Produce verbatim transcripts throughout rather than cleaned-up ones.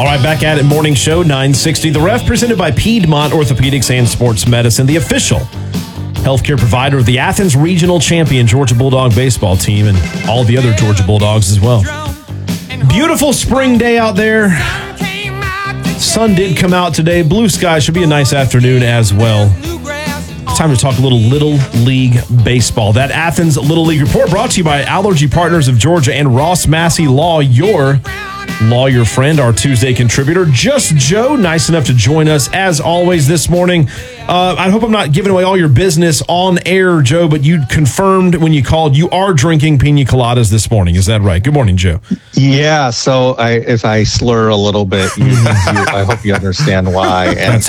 All right, back at it, morning show, nine sixty. The Ref, presented by Piedmont Orthopedics and Sports Medicine, the official healthcare provider of the Athens Regional Champion Georgia Bulldog baseball team and all the other Georgia Bulldogs as well. Beautiful spring day out there. Sun did come out today. Blue sky, should be a nice afternoon as well. It's time to talk a little Little League baseball. That Athens Little League report brought to you by Allergy Partners of Georgia and Ross Massey Law, your lawyer friend, our Tuesday contributor. Just Joe, nice enough to join us as always this morning. Uh, I hope I'm not giving away all your business on air, Joe, but you confirmed when you called you are drinking pina coladas this morning. Is that right? Good morning, Joe. Yeah, so I, if I slur a little bit, you, you, I hope you understand why. And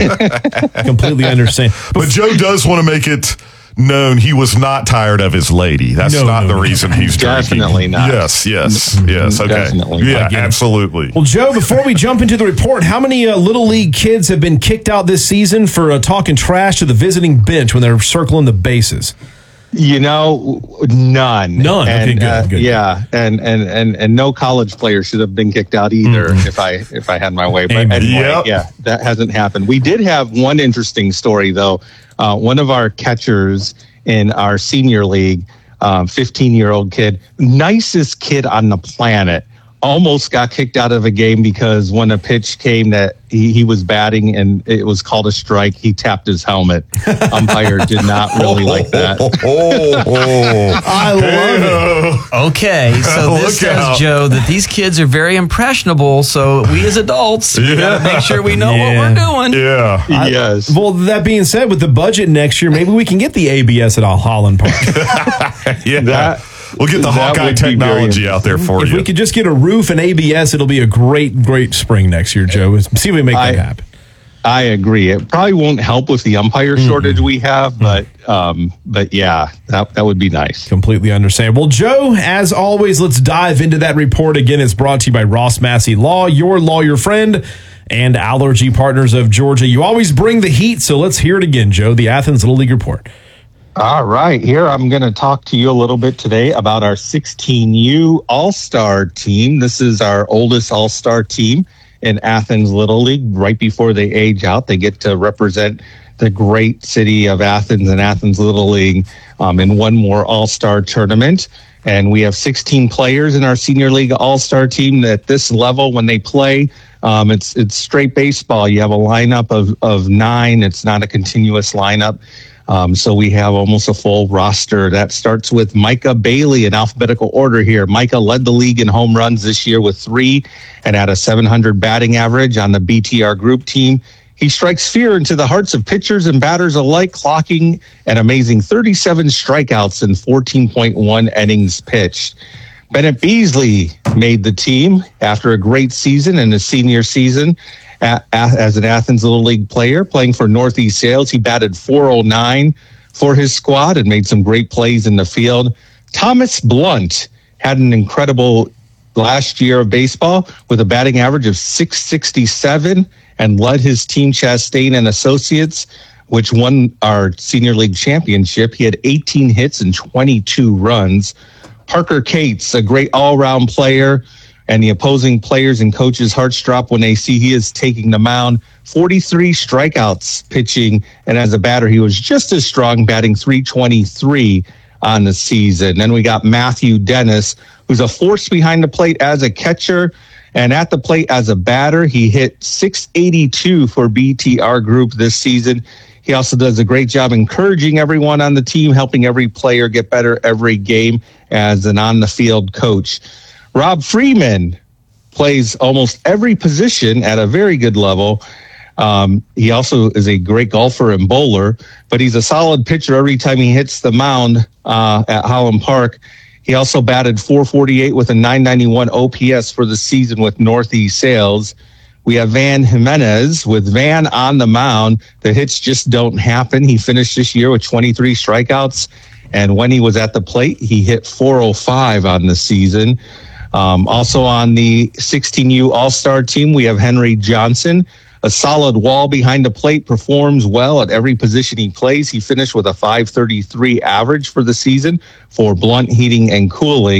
completely understand. But Joe does want to make it known he was not tired of his lady. That's no, not no, the no. reason he's drinking. Definitely not. Yes, yes, yes. Okay. Definitely yeah, not. absolutely. Well, Joe, before we jump into the report, how many uh, Little League kids have been kicked out this season for uh, talking trash to the visiting bench when they're circling the bases? You know, none. None. And, okay, good, uh, good. Yeah, and, and and and no college player should have been kicked out either Mm-hmm. if I if I had my way. But Amen. anyway, Yep. yeah, that hasn't happened. We did have one interesting story though. Uh, one of our catchers in our senior league, um, fifteen-year-old kid, nicest kid on the planet, almost got kicked out of a game because when a pitch came that he, he was batting and it was called a strike, he tapped his helmet. Umpire did not really like that. Oh, oh. I love it. Okay, so Look this says, out. Joe, that these kids are very impressionable, so we as adults, we Yeah. got to make sure we know Yeah. what we're doing. Yeah. I- Yes. Well, that being said, with the budget next year, maybe we can get the A B S at Holland Park. Yeah. That- we'll get the that Hawkeye would be very technology out there for If you. we could just get a roof and A B S, it'll be a great, great spring next year, Joe. See if we make I- that happen. I agree. It probably won't help with the umpire shortage we have, but um, but yeah, that that would be nice. Completely understand. Well, Joe, as always, let's dive into that report. Again, it's brought to you by Ross Massey Law, your lawyer friend, and Allergy Partners of Georgia. You always bring the heat, so let's hear it again, Joe, the Athens Little League report. All right, here I'm going to talk to you a little bit today about our sixteen U All-Star team. This is our oldest All-Star team in Athens Little League. Right before they age out, they get to represent the great city of Athens and Athens Little League um, in one more All-Star tournament. And we have sixteen players in our Senior League All-Star team. At this level, when they play, um, it's it's straight baseball. You have a lineup of, of nine. It's not a continuous lineup. Um, so we have almost a full roster. That starts with Micah Bailey in alphabetical order here. Micah led the league in home runs this year with three and had a seven hundred batting average on the B T R group team. He strikes fear into the hearts of pitchers and batters alike, clocking an amazing thirty-seven strikeouts in fourteen point one innings pitched. Bennett Beasley made the team after a great season in his senior season. As an Athens Little League player playing for Northeast Sales, he batted four oh nine for his squad and made some great plays in the field. Thomas Blunt had an incredible last year of baseball with a batting average of six sixty-seven and led his team Chastain and Associates, which won our Senior League championship. He had eighteen hits and twenty-two runs. Parker Cates, a great all-around player, and the opposing players and coaches' hearts drop when they see he is taking the mound. forty-three strikeouts pitching, and as a batter, he was just as strong, batting three twenty-three on the season. Then we got Matthew Dennis, who's a force behind the plate as a catcher, and at the plate as a batter, he hit six eighty-two for B T R Group this season. He also does a great job encouraging everyone on the team, helping every player get better every game as an on-the-field coach. Rob Freeman plays almost every position at a very good level. Um, he also is a great golfer and bowler, but he's a solid pitcher every time he hits the mound uh, at Holland Park. He also batted four forty-eight with a nine ninety-one O P S for the season with Northeast Sales. We have Van Jimenez with Van on the mound. The hits just don't happen. He finished this year with twenty-three strikeouts, and when he was at the plate, he hit four oh five on the season. Um, also on the sixteen U All-Star team, we have Henry Johnson, a solid wall behind the plate, performs well at every position he plays. He finished with a five thirty-three average for the season for Blunt Heating and Cooling.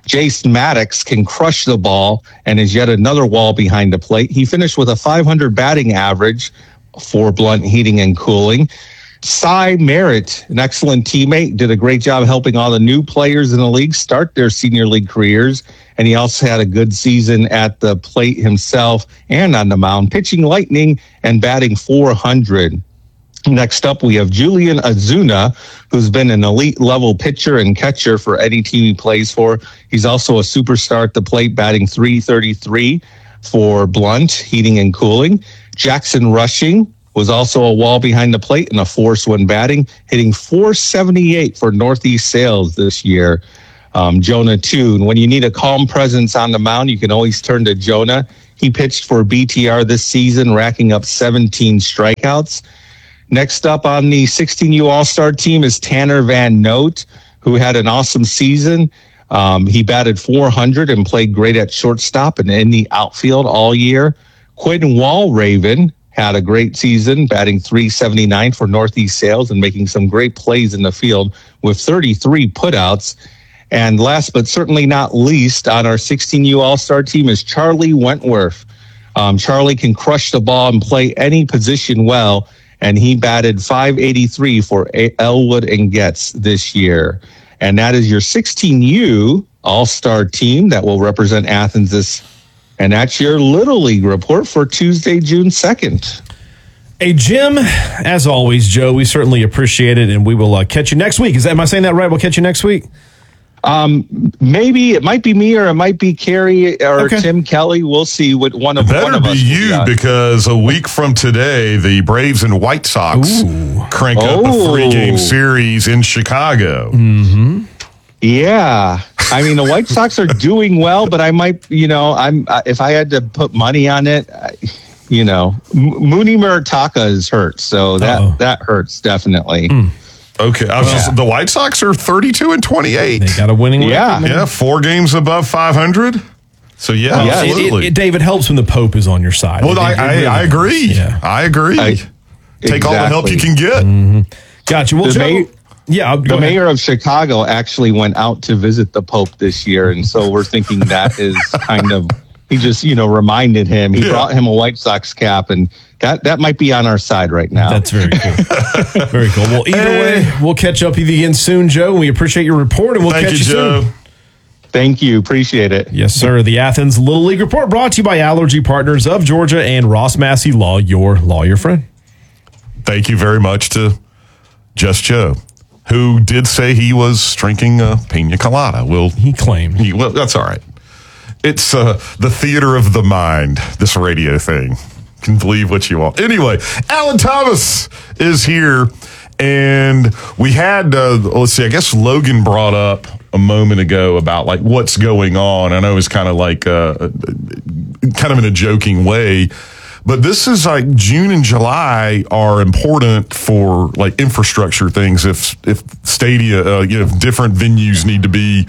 Jace Maddox can crush the ball and is yet another wall behind the plate. He finished with a five hundred batting average for Blount Heating and Cooling. Cy Merritt, an excellent teammate, did a great job helping all the new players in the league start their senior league careers. And he also had a good season at the plate himself and on the mound, pitching lightning and batting four hundred. Next up, we have Julian Azuna, who's been an elite level pitcher and catcher for any team he plays for. He's also a superstar at the plate, batting three thirty-three for Blount Heating and Cooling. Jackson Rushing was also a wall behind the plate and a force when batting, hitting four seventy-eight for Northeast Sales this year. Um, Jonah Toon, when you need a calm presence on the mound, you can always turn to Jonah. He pitched for B T R this season, racking up seventeen strikeouts. Next up on the sixteen U All-Star team is Tanner Van Note, who had an awesome season. Um, he batted four hundred and played great at shortstop and in the outfield all year. Quinn Walraven had a great season, batting three seventy-nine for Northeast Sales and making some great plays in the field with thirty-three putouts. And last but certainly not least on our sixteen U All-Star team is Charlie Wentworth. Um, Charlie can crush the ball and play any position well, and he batted five eighty-three for Elwood and Getz this year. And that is your sixteen U All-Star team that will represent Athens this. And that's your Little League report for Tuesday, June second. Hey, Jim, as always, Joe, we certainly appreciate it, and we will uh, catch you next week. Is that, am I saying that right? We'll catch you next week? Um, maybe it might be me or it might be Carrie or okay. Tim Kelly. We'll see what one of, Better one of be us you will be because a week from today, the Braves and White Sox Ooh. crank up Oh. a three-game series in Chicago. Mm-hmm. Yeah. I mean, the White Sox are doing well, but I might, you know, I'm if I had to put money on it, I, you know, M- Mooney Murataka is hurt. So that, Uh-oh. that hurts definitely. Mm. Okay, I was Yeah. just, the White Sox are thirty-two and twenty-eight. They got a winning Yeah. record, man. Yeah, four games above five hundred. So yeah, Yeah, It, absolutely. it, it, Dave, it helps when the Pope is on your side. well, It- I, it I, really I helps. agree. Yeah. I agree. I- Take all the help you exactly. can get. Gotcha. Well, The Joe, mayor- yeah, go The ahead. mayor of Chicago actually went out to visit the Pope this year, and so we're thinking that is kind of he just you know reminded him. He Yeah. brought him a White Sox cap, and that that might be on our side right now. That's very cool. Very cool. Well, either Hey. way, we'll catch up with you again soon, Joe. We appreciate your report, and we'll Thank catch you, you Joe. soon. Thank you, appreciate it. Yes, sir. The Athens Little League Report brought to you by Allergy Partners of Georgia and Ross Massey Law, your lawyer friend. Thank you very much to Just Joe, who did say he was drinking a pina colada. Well, He claimed. he, well, that's all right. It's uh, the theater of the mind, this radio thing. Can believe what you want. Anyway, Alan Thomas is here, and we had, uh, let's see, I guess Logan brought up a moment ago about like what's going on. I know it's kind of like, uh, kind of in a joking way. But this is like June and July are important for like infrastructure things. If if stadia, uh, you know, if different venues need to be,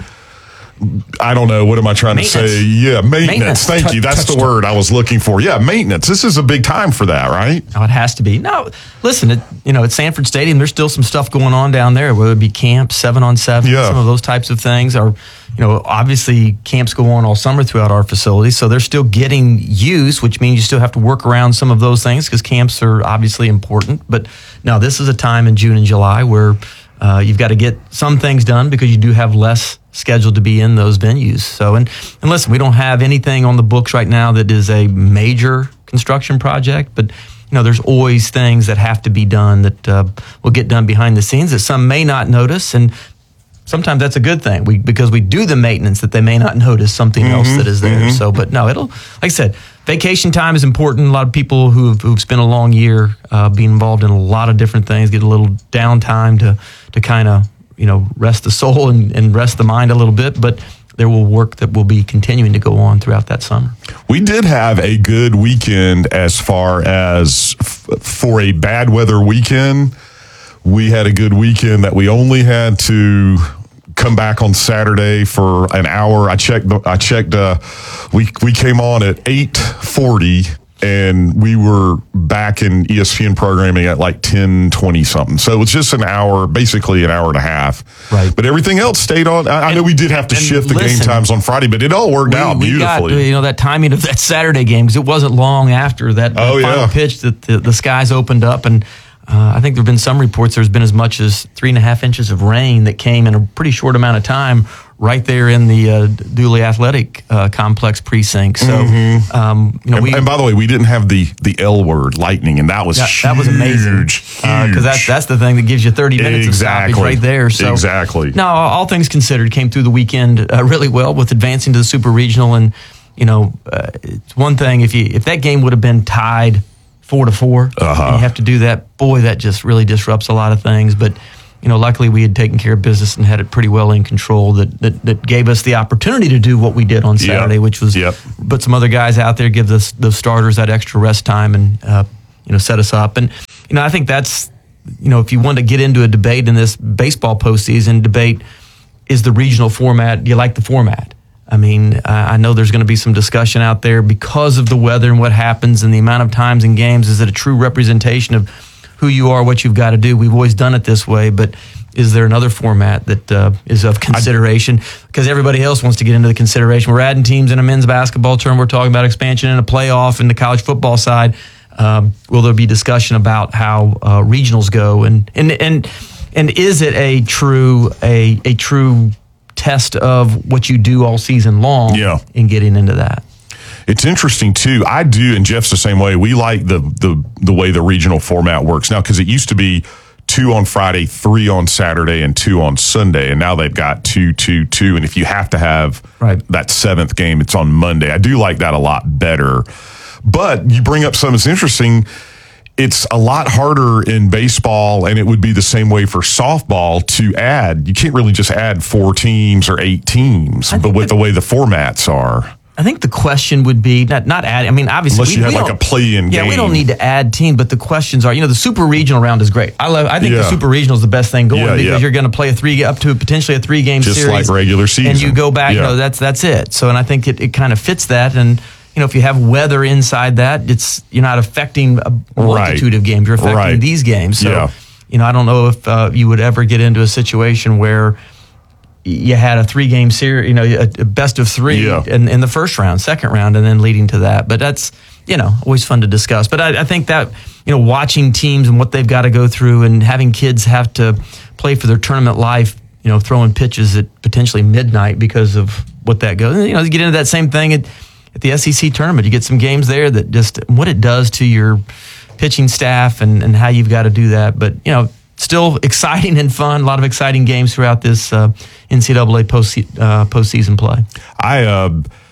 I don't know, what am I trying to say? Yeah, maintenance. Maintenance. Thank you. That's the word I was looking for. Yeah, maintenance. This is a big time for that, right? Oh, it has to be. No, listen, it, you know, at Sanford Stadium, there's still some stuff going on down there, whether it be camps, seven on seven, Yeah. some of those types of things are, you know, obviously camps go on all summer throughout our facilities. So they're still getting use, which means you still have to work around some of those things because camps are obviously important. But no, this is a time in June and July where uh, you've got to get some things done because you do have less scheduled to be in those venues. So, and, and listen, we don't have anything on the books right now that is a major construction project, but you know, there's always things that have to be done that uh, will get done behind the scenes that some may not notice, and sometimes that's a good thing. We because we do the maintenance that they may not notice something Mm-hmm, else that is there. mm-hmm. So, but no, it'll like I said, vacation time is important. A lot of people who've who've spent a long year uh, being involved in a lot of different things get a little downtime to to kind of you know rest the soul and, and rest the mind a little bit, but there will work that will be continuing to go on throughout that summer. We did have a good weekend as far as f- for a bad weather weekend. We had a good weekend that we only had to come back on Saturday for an hour. I checked. I checked. Uh, we we came on at eight forty, and we were back in E S P N programming at like ten twenty something. So it was just an hour, basically an hour and a half. Right. But everything else stayed on. I, I know we did have to shift the listen, game times on Friday, but it all worked we, out we beautifully. Got, you know, that timing of that Saturday game, because it wasn't long after that, that Oh, final yeah. pitch that the, the skies opened up. And uh, I think there have been some reports there's been as much as three and a half inches of rain that came in a pretty short amount of time right there in the uh, Dooley Athletic uh, Complex precinct. So, Mm-hmm. um, you know, and, we, and by the way, we didn't have the the L word, lightning, and that was that, huge. that was amazing because uh, that's that's the thing that gives you thirty minutes Exactly. of stoppage right there. So Exactly. No, all things considered, came through the weekend uh, really well with advancing to the Super Regional. And you know, uh, it's one thing if you if that game would have been tied four to four, Uh-huh. and you have to do that. Boy, that just really disrupts a lot of things. But you know, luckily we had taken care of business and had it pretty well in control. That that, that gave us the opportunity to do what we did on Saturday, Yep. which was Yep. put some other guys out there, give the the starters that extra rest time, and uh, you know, set us up. And you know, I think that's you know, if you want to get into a debate in this baseball postseason debate, is the regional format? Do you like the format? I mean, I I know there's going to be some discussion out there because of the weather and what happens and the amount of times in games. Is it a true representation of who you are, what you've got to do? We've always done it this way, but is there another format that uh, is of consideration? Because everybody else wants to get into the consideration. We're adding teams in a men's basketball tournament. We're talking about expansion in a playoff in the college football side. Um, will there be discussion about how uh, regionals go? And and and and is it a true a a true test of what you do all season long? Yeah. In getting into that. It's interesting too. I do, and Jeff's the same way. We like the the the way the regional format works now, because it used to be two on Friday, three on Saturday, and two on Sunday, and now they've got two, two, two. And if you have to have Right. that seventh game, it's on Monday. I do like that a lot better. But you bring up something that's interesting. It's a lot harder in baseball, and it would be the same way for softball to add. You can't really just add four teams or eight teams, but with the way the formats are. I think the question would be not not add. I mean, obviously, Unless we, you have we like don't- a play-in Yeah, we game. don't need to add team, but the questions are, you know, the super regional round is great. I love. I think the Yeah. super regional is the best thing going Yeah, because yeah. you're going to play a three up to potentially a three game Just series, like regular season. and you go back. You Yeah. know, that's that's it. So, and I think it, it kind of fits that. And you know, if you have weather inside that, it's you're not affecting a multitude Right. of games. You're affecting Right. these games. So, Yeah. you know, I don't know if uh, you would ever get into a situation where you had a three-game series, you know, a a best of three Yeah. in, in the first round, second round, and then leading to that. But that's, you know, always fun to discuss. But I, I think that, you know, watching teams and what they've got to go through and having kids have to play for their tournament life, you know, throwing pitches at potentially midnight because of what that goes. You know, you get into that same thing at, at the S E C tournament. You get some games there that just what it does to your pitching staff and, and how you've got to do that. But, you know, still exciting and fun. A lot of exciting games throughout this uh, N C double A post uh, postseason play. I uh,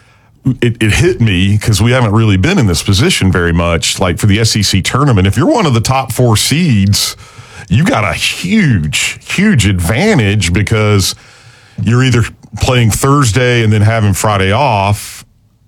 it, it hit me because we haven't really been in this position very much. Like for the S E C tournament, if you're one of the top four seeds, you got a huge, huge advantage because you're either playing Thursday and then having Friday off,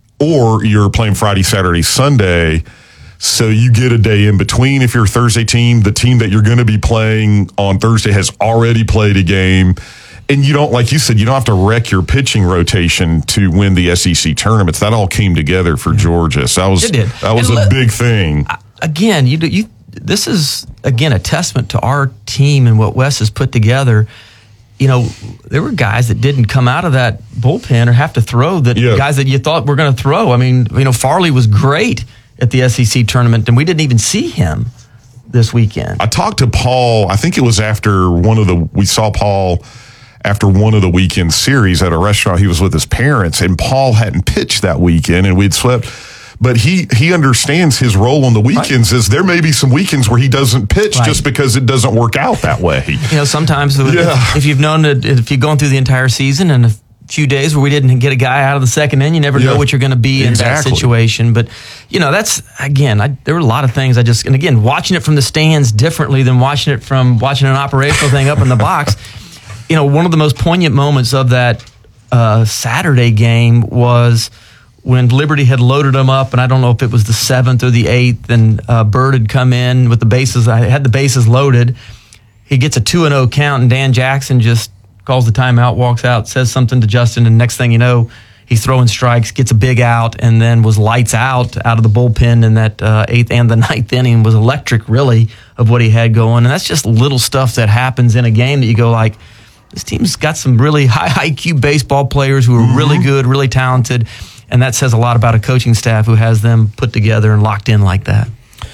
or you're playing Friday, Saturday, Sunday. So you get a day in between. If you're a Thursday team, the team that you're going to be playing on Thursday has already played a game. And you don't, like you said, you don't have to wreck your pitching rotation to win the S E C tournaments. That all came together for Georgia. So that was, It did. that was And a let- big thing. Again, you do, you. This is again a testament to our team and what Wes has put together. You know, there were guys that didn't come out of that bullpen or have to throw. That Yeah. guys that you thought were going to throw. I mean, you know, Farley was great at the S E C tournament, and we didn't even see him this weekend. I talked to Paul, I think it was after one of the, we saw Paul after one of the weekend series at a restaurant. He was with his parents, and Paul hadn't pitched that weekend, and we'd swept. But he he understands his role on the weekends is there may be some weekends where he doesn't pitch Right. just because it doesn't work out that way. You know, sometimes if, Yeah. if you've known that if you've gone through the entire season and a few days where we didn't get a guy out of the second inning, you never Yeah. know what you're going to be in Exactly. that situation. But, you know, that's, again, I, there were a lot of things I just, and again, watching it from the stands differently than watching it from watching an operational thing up in the box. You know, one of the most poignant moments of that uh, Saturday game was when Liberty had loaded them up, and I don't know if it was the seventh or the eighth, and uh, Bird had come in with the bases, I had the bases loaded. He gets a two and oh count, and Dan Jackson just calls the timeout, walks out, says something to Justin, and next thing you know, he's throwing strikes, gets a big out, and then was lights out out of the bullpen in that uh, eighth and the ninth inning. Was electric, really, of what he had going. And that's just little stuff that happens in a game that you go like, this team's got some really high I Q baseball players who are mm-hmm. really good, really talented, and that says a lot about a coaching staff who has them put together and locked in like that.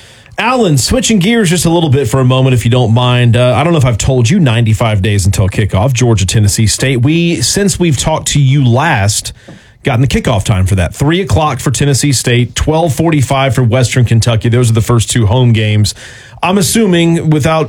Alan, switching gears just a little bit for a moment, if you don't mind. Uh, I don't know if I've told you, ninety-five days until kickoff, Georgia, Tennessee State. We, since we've talked to you last, gotten the kickoff time for that. three o'clock for Tennessee State, twelve forty-five for Western Kentucky. Those are the first two home games. I'm assuming, without,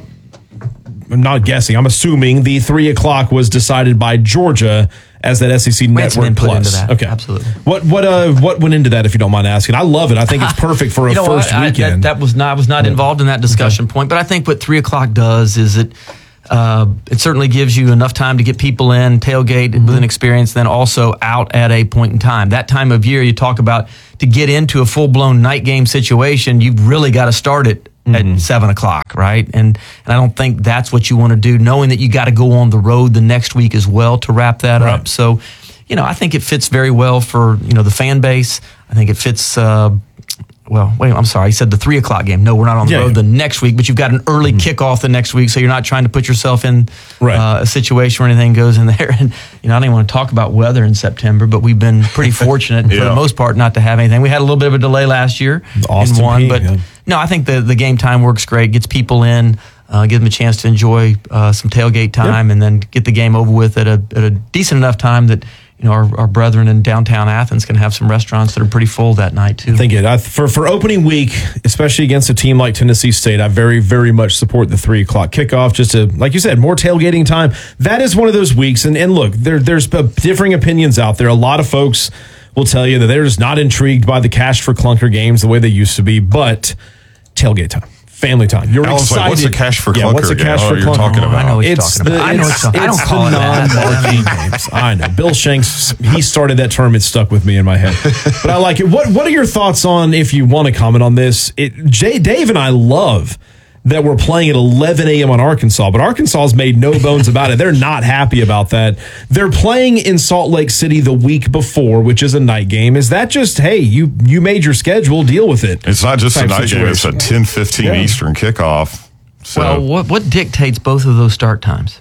I'm not guessing, I'm assuming the three o'clock was decided by Georgia as that S E C Network Plus. Into that. Okay, absolutely. What what uh what went into that, if you don't mind asking? I love it. I think it's perfect for a you know first I, weekend. I, that, that was not I was not involved in that discussion okay. point, but I think what three o'clock does is it uh, it certainly gives you enough time to get people in, tailgate mm-hmm. with an experience, then also out at a point in time. That time of year, you talk about to get into a full blown night game situation, you've really got to start it at mm-hmm. seven o'clock, right? And and I don't think that's what you want to do, knowing that you got to go on the road the next week as well to wrap that right. up. So, you know, I think it fits very well for, you know, the fan base. I think it fits, uh, well, wait, I'm sorry. I said the three o'clock game. No, we're not on the yeah, road yeah. the next week, but you've got an early mm-hmm. kickoff the next week, so you're not trying to put yourself in right. uh, a situation where anything goes in there. And, you know, I don't even want to talk about weather in September, but we've been pretty fortunate yeah. for the most part not to have anything. We had a little bit of a delay last year Austin in one, P, but yeah. no, I think the, the game time works great, gets people in, uh, give them a chance to enjoy uh, some tailgate time, yep. and then get the game over with at a, at a decent enough time that, you know, our, our brethren in downtown Athens can have some restaurants that are pretty full that night, too. I think it. I, for, for opening week, especially against a team like Tennessee State, I very, very much support the three o'clock kickoff. Just to, like you said, more tailgating time. That is one of those weeks. And, and look, there, there's differing opinions out there. A lot of folks will tell you that they're just not intrigued by the cash for clunker games the way they used to be. But tailgate time. Family time. You're Alan's excited. Like, what's a cash for clunker? Yeah, what's a cash game? for oh, you're clunker? talking about? I know what you're it's talking the, about. I know it's, what you're it's I don't call the it that. non-marquee games. I know. Bill Shanks, he started that term. It stuck with me in my head. But I like it. What What are your thoughts on, if you want to comment on this? It, Jay, Dave and I love that we're playing at eleven a.m. on Arkansas, but Arkansas has made no bones about it. They're not happy about that. They're playing in Salt Lake City the week before, which is a night game. Is that just, hey, you you made your schedule, deal with it? It's not just a night situation. Game. It's a ten fifteen yeah. Eastern kickoff. So. Well, what, what dictates both of those start times?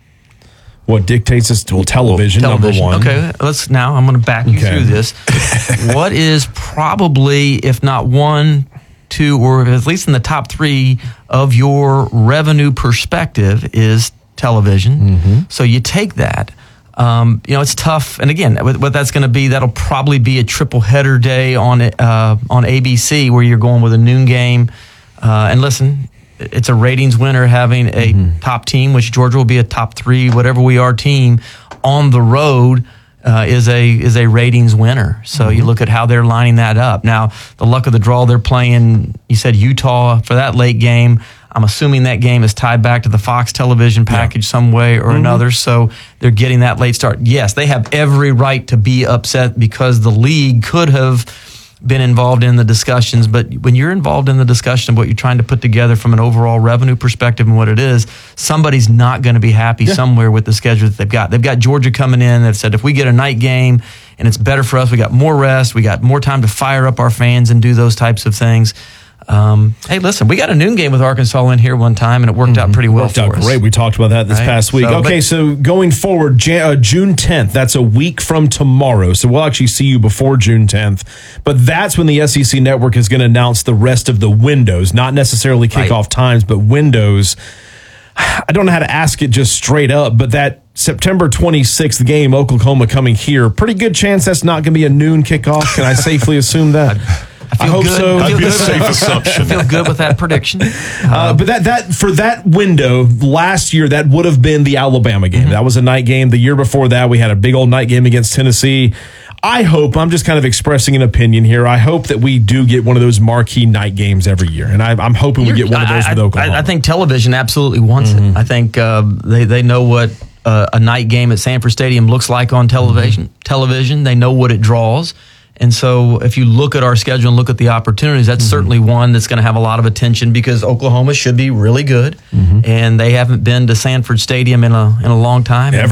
What dictates this? Well, television, well, television, number one. Okay, let's now, I'm going to back you okay. through this. What is probably, if not one, two, or at least in the top three of your revenue perspective is television. Mm-hmm. So you take that. Um, you know, it's tough. And again, what that's going to be, that'll probably be a triple header day on uh, on A B C where you're going with a noon game. Uh, and listen, it's a ratings winner having a mm-hmm. top team, which Georgia will be a top three, whatever we are team on the road. Uh, is a is a ratings winner. So mm-hmm. you look at how they're lining that up. Now, the luck of the draw, they're playing, you said Utah for that late game. I'm assuming that game is tied back to the Fox television package yeah. some way or mm-hmm. another. So they're getting that late start. Yes, they have every right to be upset because the league could have been involved in the discussions, but when you're involved in the discussion of what you're trying to put together from an overall revenue perspective and what it is, somebody's not going to be happy yeah. somewhere with the schedule that they've got. They've got Georgia coming in that said, if we get a night game and it's better for us, we got more rest, we got more time to fire up our fans and do those types of things. Um, hey, listen, we got a noon game with Arkansas in here one time, and it worked mm-hmm. out pretty well worked for out us. Great. We talked about that this right? past week. So, okay, but, so going forward, Jan- uh, June tenth, that's a week from tomorrow. So we'll actually see you before June tenth. But that's when the S E C Network is going to announce the rest of the windows, not necessarily kickoff right. times, but windows. I don't know how to ask it just straight up, but that September twenty-sixth game, Oklahoma coming here, pretty good chance that's not going to be a noon kickoff. Can I safely assume that? I, I, I hope good. so. That'd be a safe assumption. I feel good with that prediction. Uh, but that that for that window last year, that would have been the Alabama game. Mm-hmm. That was a night game. The year before that, we had a big old night game against Tennessee. I hope, I'm just kind of expressing an opinion here, I hope that we do get one of those marquee night games every year. And I, I'm hoping we You're, get one of those I, with Oklahoma. I, I think television absolutely wants mm-hmm. it. I think uh, they, they know what uh, a night game at Sanford Stadium looks like on television. Mm-hmm. Television, they know what it draws. And so if you look at our schedule and look at the opportunities, that's mm-hmm. certainly one that's going to have a lot of attention because Oklahoma should be really good. Mm-hmm. And they haven't been to Sanford Stadium in a in a long time. Ever.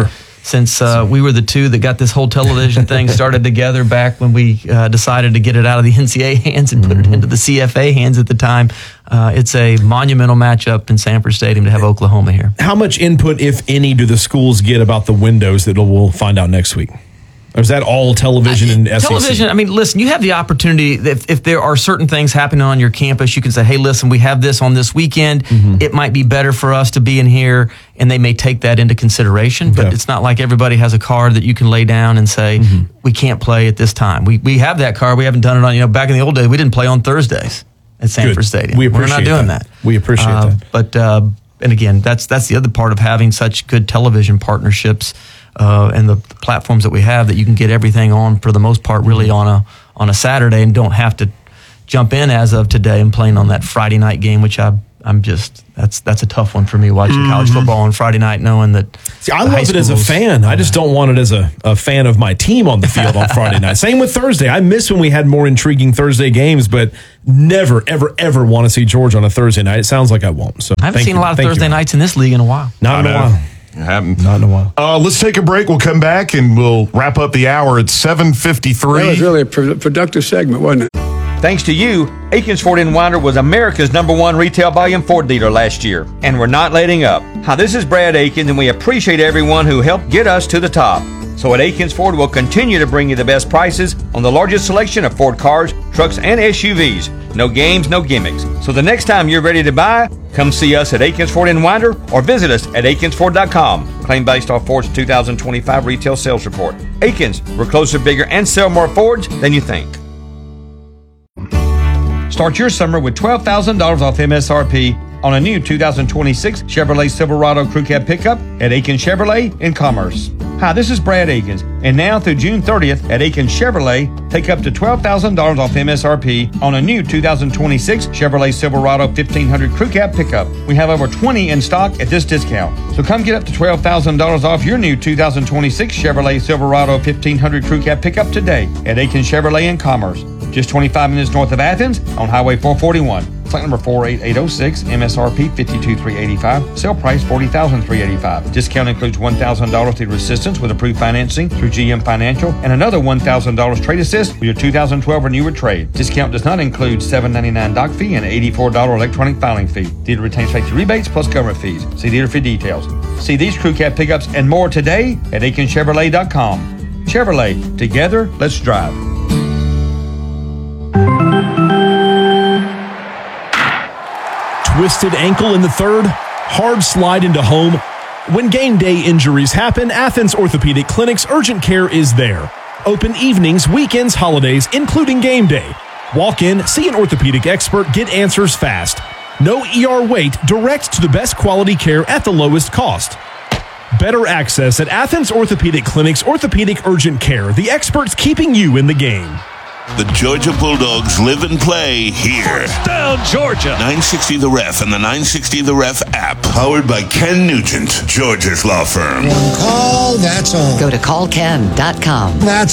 since uh, we were the two that got this whole television thing started together back when we uh, decided to get it out of the N C A A hands and put it into the C F A hands at the time. Uh, it's a monumental matchup in Sanford Stadium to have Oklahoma here. How much input, if any, do the schools get about the windows that we'll find out next week? Or is that all television and S E C? Television, I mean, listen, you have the opportunity, if, if there are certain things happening on your campus, you can say, hey, listen, we have this on this weekend. Mm-hmm. It might be better for us to be in here, and they may take that into consideration. But okay. It's not like everybody has a card that you can lay down and say, mm-hmm. we can't play at this time. We we have that card. We haven't done it on, you know, back in the old days, we didn't play on Thursdays at Sanford Good. Stadium. We appreciate We're not doing that. that. We appreciate uh, that. But, uh, and again, that's that's the other part of having such good television partnerships. Uh, and the platforms that we have that you can get everything on for the most part really on a on a Saturday and don't have to jump in as of today and playing on that Friday night game, which I I'm just that's that's a tough one for me watching mm-hmm. college football on Friday night, knowing that. See, I love it as a fan. I just don't want it as a, a fan of my team on the field on Friday night. Same with Thursday. I miss when we had more intriguing Thursday games, but never, ever, ever want to see Georgia on a Thursday night. It sounds like I won't. So I haven't seen you. a lot of thank Thursday you. nights in this league in a while. Not I in a know. while. Happened. Not in a while. Uh, let's take a break. We'll come back and we'll wrap up the hour at seven fifty-three. That was really a pro- productive segment, wasn't it? Thanks to you, Aikens Ford in Winder was America's number one retail volume Ford dealer last year, and we're not letting up. Hi, this is Brad Aikens, and we appreciate everyone who helped get us to the top. So at Aikens Ford, we'll continue to bring you the best prices on the largest selection of Ford cars, trucks, and S U Vs. No games, no gimmicks. So the next time you're ready to buy, come see us at Aikens Ford in Winder or visit us at Aikens Ford dot com. Claim based off Ford's two thousand twenty-five retail sales report. Aikens, we're closer, bigger, and sell more Fords than you think. Start your summer with twelve thousand dollars off M S R P on a new two thousand twenty-six Chevrolet Silverado Crew Cab pickup at Aikens Chevrolet in Commerce. Hi, this is Brad Aikens, and now through June thirtieth at Aikens Chevrolet, take up to twelve thousand dollars off M S R P on a new two thousand twenty-six Chevrolet Silverado fifteen hundred Crew Cab pickup. We have over twenty in stock at this discount. So come get up to twelve thousand dollars off your new two thousand twenty-six Chevrolet Silverado fifteen hundred Crew Cab pickup today at Aikens Chevrolet in Commerce. Just twenty-five minutes north of Athens on Highway four forty-one. Flight number four eight eight oh six, M S R P fifty-two thousand three hundred eighty-five dollars, sale price forty thousand three hundred eighty-five dollars. Discount includes one thousand dollars through assistance with approved financing through G M Financial and another one thousand dollars trade assist with your two thousand twelve or newer trade. Discount does not include seven dollars and ninety-nine cents dock fee and eighty-four dollars electronic filing fee. Dealer retains factory rebates plus government fees. See dealer for details. See these crew cab pickups and more today at Aikens Chevrolet dot com. Chevrolet, together, let's drive. Twisted ankle in the third, hard slide into home. When game day injuries happen, Athens Orthopedic Clinic's urgent care is there. Open evenings, weekends, holidays, including game day. Walk in, see an orthopedic expert, get answers fast. No E R wait, direct to the best quality care at the lowest cost. Better access at Athens Orthopedic Clinic's Orthopedic Urgent Care, the experts keeping you in the game. The Georgia Bulldogs live and play here. Down, Georgia. nine sixty The Ref and the nine sixty The Ref app. Powered by Ken Nugent, Georgia's law firm. One call, that's all. Go to call ken dot com. That's